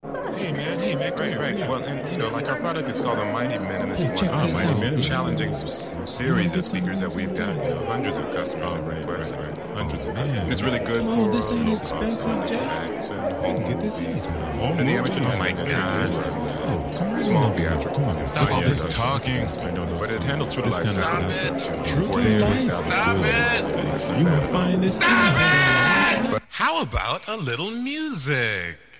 Hey man, come here. Right. Well, and like our product is called the Mighty Minimus. Hey, check this One of the out. most challenging series of speakers that we've got. Hundreds of customers have requested. Hundreds of customers. And it's really good Come on, for this ain't low expensive, cost Jack. effects and You home can get this movies. anytime. And the amateur Oh my God. Oh, come on. Small now, theatrical. Come on. Stop all Yeah, this yeah. talking. But it handles true This life kind of sound. stuff. To True to 48,000 life. Stop Good. it. You will find this. Stop it! How about a little music?